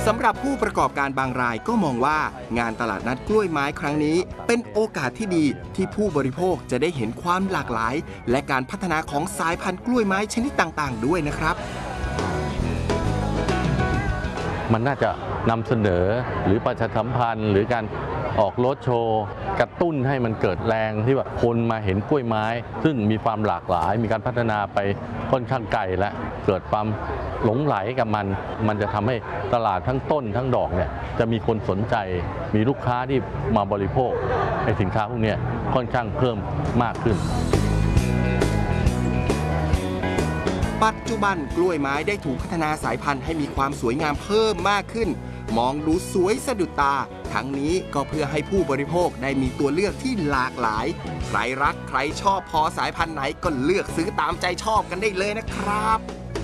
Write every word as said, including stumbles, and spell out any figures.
ำหรับผู้ประกอบการบางรายก็มองว่างานตลาดนัดกล้วยไม้ครั้งนี้เป็นโอกาสที่ดีที่ผู้บริโภคจะได้เห็นความหลากหลายและการพัฒนาของสายพันธุ์กล้วยไม้ชนิดต่างๆด้วยนะครับมันน่าจะนำเสนอหรือประชาสัมพันธ์หรือการออกรถโชว์กระตุ้นให้มันเกิดแรงที่ว่าคนมาเห็นกล้วยไม้ซึ่งมีความหลากหลายมีการพัฒนาไปค่อนข้างไกลและเกิดความหลงไหลกับมันมันจะทำให้ตลาดทั้งต้นทั้งดอกเนี่ยจะมีคนสนใจมีลูกค้าที่มาบริโภคไอ้สินค้าพวกนี้ค่อนข้างเพิ่มมากขึ้นปัจจุบันกล้วยไม้ได้ถูกพัฒนาสายพันธุ์ให้มีความสวยงามเพิ่มมากขึ้นมองดูสวยสะดุดตาทั้งนี้ก็เพื่อให้ผู้บริโภคได้มีตัวเลือกที่หลากหลายใครรักใครชอบพอสายพันธุ์ไหนก็เลือกซื้อตามใจชอบกันได้เลยนะครับ